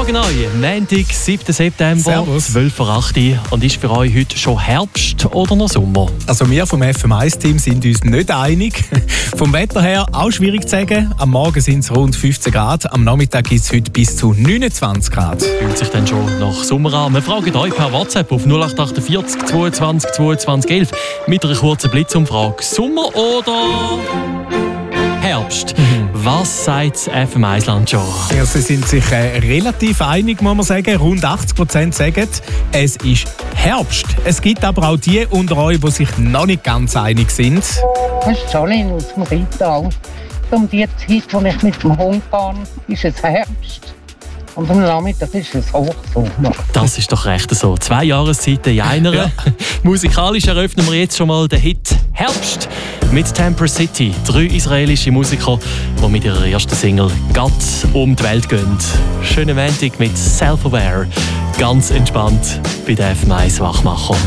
Morgen euch, Montag, 7. September, Servus. 12:08 Uhr. Und ist für euch heute schon Herbst oder noch Sommer? Also wir vom FM1-Team sind uns nicht einig. Vom Wetter her auch schwierig zu sagen. Am Morgen sind es rund 15 Grad, am Nachmittag ist es heute bis zu 29 Grad. Fühlt sich dann schon nach Sommer an? Wir fragen euch per WhatsApp auf 0848 22 22 11 mit einer kurzen Blitzumfrage. Sommer oder Herbst? Was sagt das FM1-Land schon? Ja, sie sind sich relativ einig, muss man sagen. Rund 80% sagen, es ist Herbst. Es gibt aber auch die unter euch, die sich noch nicht ganz einig sind. Das ist Jolene aus dem Rheintal. Um die Zeit, wo ich mit dem Hund gehe, ist es Herbst. Und am Nachmittag ist es Hochsommer. Das ist doch recht so. 2 Jahreszeiten in einer. Ja. Musikalisch eröffnen wir jetzt schon mal den Hit Herbst mit Temper City. 3 israelische Musiker, die mit ihrer ersten Single ganz um die Welt gehen. Schönen Montag mit Self-Aware. Ganz entspannt bei der FM1 Wachmacher.